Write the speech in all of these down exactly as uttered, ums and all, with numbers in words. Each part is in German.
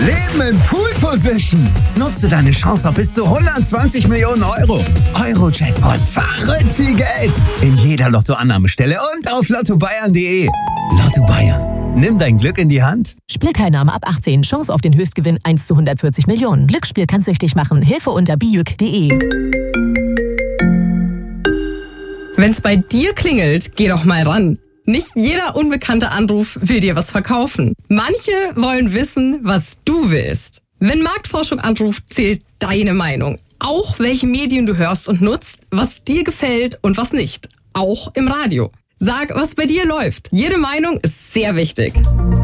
Leben in Pool Position. Nutze deine Chance auf bis zu hundertzwanzig Millionen Euro. Euro-Jackpot, verrückt viel Geld. In jeder Lottoannahmestelle und auf lotto bayern punkt de. Lotto Bayern. Nimm dein Glück in die Hand. Spielteilnahme ab achtzehn. Chance auf den Höchstgewinn eins zu hundertvierzig Millionen. Glücksspiel kann süchtig machen. Hilfe unter bijuk punkt de. Wenn's bei dir klingelt, geh doch mal ran. Nicht jeder unbekannte Anruf will dir was verkaufen. Manche wollen wissen, was du willst. Wenn Marktforschung anruft, zählt deine Meinung. Auch welche Medien du hörst und nutzt, was dir gefällt und was nicht. Auch im Radio. Sag, was bei dir läuft. Jede Meinung ist sehr wichtig.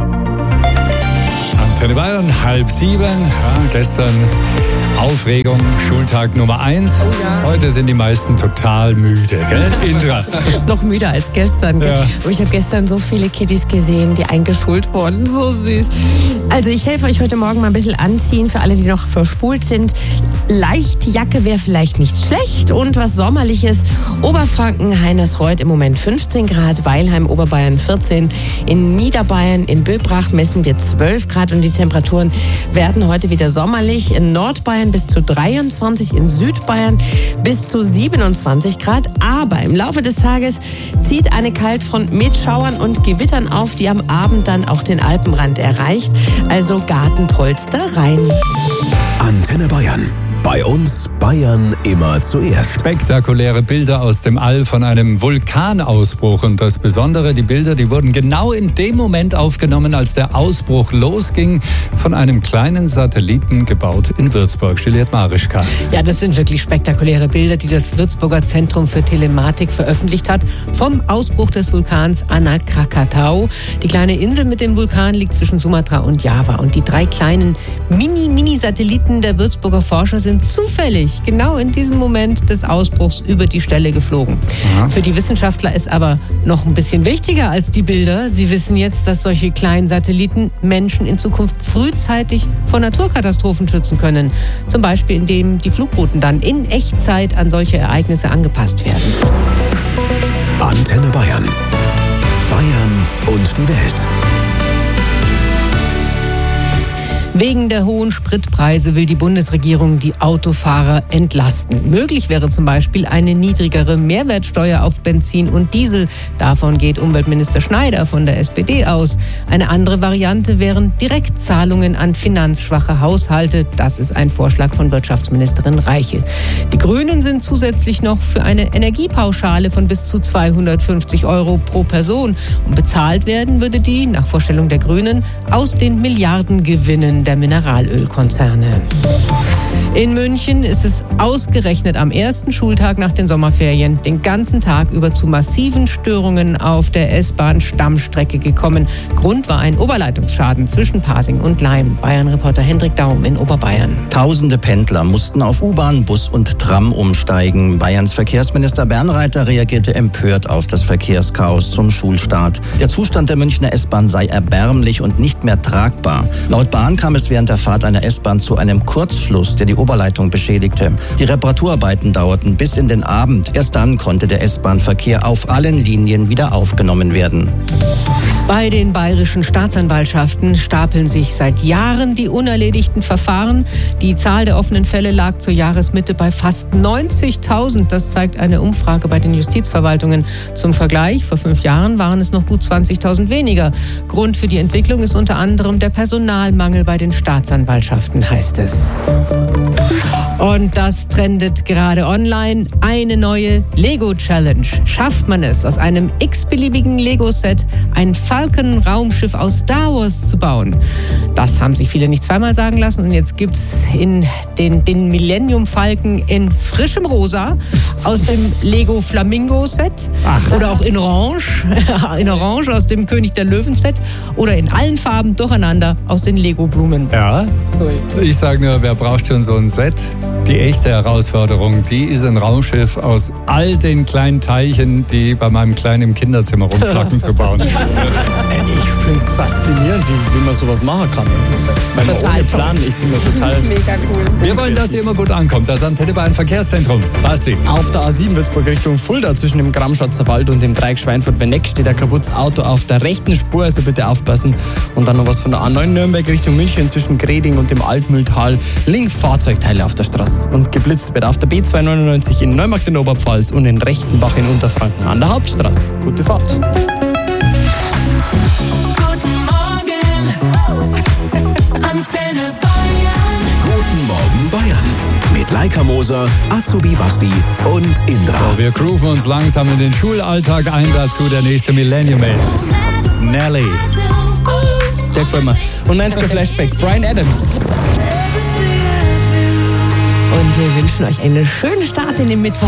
Antenne Bayern, halb sieben. Ja, gestern Aufregung, Schultag Nummer eins. Oh ja. Heute sind die meisten total müde, gell, Indra? Noch müder als gestern. Gell? Ja. Und ich habe gestern so viele Kiddies gesehen, die eingeschult wurden. So süß. Also ich helfe euch heute Morgen mal ein bisschen anziehen für alle, die noch verspult sind. Leichte Jacke wäre vielleicht nicht schlecht und was Sommerliches. Oberfranken, Heinersreuth im Moment fünfzehn Grad, Weilheim, Oberbayern vierzehn. In Niederbayern, in Böbracht messen wir zwölf Grad und die Temperaturen werden heute wieder sommerlich. In Nordbayern bis zu dreiundzwanzig, in Südbayern bis zu siebenundzwanzig Grad. Aber im Laufe des Tages zieht eine Kaltfront mit Schauern und Gewittern auf, die am Abend dann auch den Alpenrand erreicht. Also Gartenpolster rein. Antenne Bayern. Bei uns Bayern immer zuerst. Spektakuläre Bilder aus dem All von einem Vulkanausbruch. Und das Besondere, die Bilder, die wurden genau in dem Moment aufgenommen, als der Ausbruch losging, von einem kleinen Satelliten gebaut in Würzburg. Juliette Marischka. Ja, das sind wirklich spektakuläre Bilder, die das Würzburger Zentrum für Telematik veröffentlicht hat. Vom Ausbruch des Vulkans Anak Krakatau. Die kleine Insel mit dem Vulkan liegt zwischen Sumatra und Java. Und die drei kleinen Mini-Mini-Satelliten der Würzburger Forscher sind zufällig genau in diesem Moment des Ausbruchs über die Stelle geflogen. Aha. Für die Wissenschaftler ist aber noch ein bisschen wichtiger als die Bilder. Sie wissen jetzt, dass solche kleinen Satelliten Menschen in Zukunft frühzeitig vor Naturkatastrophen schützen können. Zum Beispiel, indem die Flugrouten dann in Echtzeit an solche Ereignisse angepasst werden. Antenne Bayern. Bayern und die Welt. Wegen der hohen Spritpreise will die Bundesregierung die Autofahrer entlasten. Möglich wäre zum Beispiel eine niedrigere Mehrwertsteuer auf Benzin und Diesel. Davon geht Umweltminister Schneider von der S P D aus. Eine andere Variante wären Direktzahlungen an finanzschwache Haushalte. Das ist ein Vorschlag von Wirtschaftsministerin Reiche. Die Grünen sind zusätzlich noch für eine Energiepauschale von bis zu zweihundertfünfzig Euro pro Person. Und bezahlt werden würde die, nach Vorstellung der Grünen, aus den Milliardengewinnen der Mineralölkonzerne. In München ist es ausgerechnet am ersten Schultag nach den Sommerferien den ganzen Tag über zu massiven Störungen auf der S-Bahn-Stammstrecke gekommen. Grund war ein Oberleitungsschaden zwischen Pasing und Laim. Bayern-Reporter Hendrik Daum in Oberbayern. Tausende Pendler mussten auf U-Bahn, Bus und Tram umsteigen. Bayerns Verkehrsminister Bernreiter reagierte empört auf das Verkehrschaos zum Schulstart. Der Zustand der Münchner S-Bahn sei erbärmlich und nicht mehr tragbar. Laut Bahn kam es während der Fahrt einer S-Bahn zu einem Kurzschluss, der die Oberleitung beschädigte. Die Reparaturarbeiten dauerten bis in den Abend. Erst dann konnte der S-Bahn-Verkehr auf allen Linien wieder aufgenommen werden. Bei den bayerischen Staatsanwaltschaften stapeln sich seit Jahren die unerledigten Verfahren. Die Zahl der offenen Fälle lag zur Jahresmitte bei fast neunzigtausend. Das zeigt eine Umfrage bei den Justizverwaltungen. Zum Vergleich, vor fünf Jahren waren es noch gut zwanzigtausend weniger. Grund für die Entwicklung ist unter anderem der Personalmangel bei den Staatsanwaltschaften, heißt es. Und das trendet gerade online. Eine neue Lego-Challenge. Schafft man es, aus einem x-beliebigen Lego-Set ein Falcon-Raumschiff aus Star Wars zu bauen? Das haben sich viele nicht zweimal sagen lassen. Und jetzt gibt es in den, den Millennium Falcon in frischem Rosa aus dem Lego Flamingo-Set. Ach. Oder auch in Orange. In Orange aus dem König der Löwen-Set. Oder in allen Farben durcheinander aus den Lego-Blumen. Ja, ich sage nur, wer braucht schon so ein Set? Die echte Herausforderung, die ist ein Raumschiff aus all den kleinen Teilchen, die bei meinem kleinen im Kinderzimmer rumflacken, zu bauen. Ich finde es faszinierend, wie, wie man sowas machen kann. Weil man Total ohne toll. Plan, ich bin mir total... Mega cool. Wir wollen, dass ihr immer gut ankommt. Das Antenne Bayern Verkehrszentrum. Basti. Auf der A sieben Würzburg Richtung Fulda zwischen dem Gramschatzer Wald und dem Dreieck Schweinfurt-Wenneck steht ein kaputtes Auto auf der rechten Spur, also bitte aufpassen. Und dann noch was von der A neun Nürnberg Richtung München zwischen Greding und dem Altmühltal. Links Fahrzeugteile auf der Straße. Und geblitzt wird auf der B zweihundertneunundneunzig in Neumarkt in Oberpfalz und in Rechtenbach in Unterfranken an der Hauptstraße. Gute Fahrt. Antenne Bayern. Guten Morgen Bayern. Mit Laika Moser, Azubi Basti und Indra. So, wir grooven uns langsam in den Schulalltag ein. Dazu der nächste Millennium Hit. Nelly. Der gefällt mir. Und neunziger Flashback, Bryan Adams. Und wir wünschen euch einen schönen Start in den Mittwoch.